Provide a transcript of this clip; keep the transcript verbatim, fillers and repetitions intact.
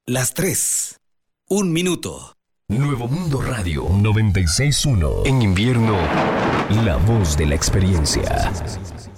las tres. Un minuto. Nuevo Mundo Radio noventa y seis punto uno. En invierno, la voz de la experiencia.